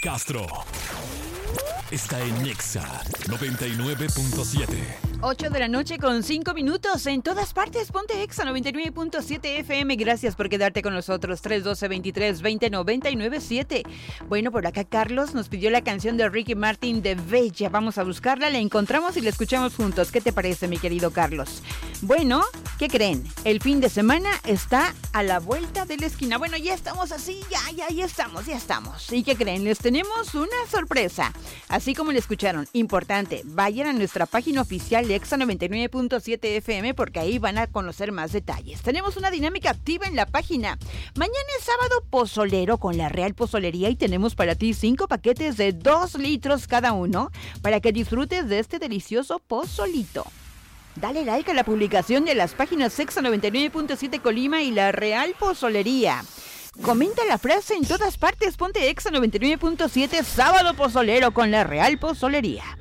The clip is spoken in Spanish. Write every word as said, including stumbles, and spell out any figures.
Castro está en Nexa noventa y nueve punto siete. ocho de la noche con cinco minutos en todas partes. Ponte Exa noventa y nueve punto siete F M. Gracias por quedarte con nosotros. tres uno dos, veintitrés veinte noventa y nueve siete. Bueno, por acá Carlos nos pidió la canción de Ricky Martin de Bella. Vamos a buscarla, la encontramos y la escuchamos juntos. ¿Qué te parece, mi querido Carlos? Bueno, ¿qué creen? El fin de semana está a la vuelta de la esquina. Bueno, ya estamos así, ya, ya, ya estamos, ya estamos. ¿Y qué creen? Les tenemos una sorpresa. Así como le escucharon, importante, vayan a nuestra página oficial de Exa noventa y nueve punto siete F M porque ahí van a conocer más detalles. Tenemos una dinámica activa en la página. Mañana es sábado pozolero con la Real Pozolería y tenemos para ti cinco paquetes de dos litros cada uno para que disfrutes de este delicioso pozolito. Dale like a la publicación de las páginas Exa noventa y nueve punto siete Colima y la Real Pozolería. Comenta la frase en todas partes. Ponte Exa noventa y nueve punto siete sábado pozolero con la Real Pozolería.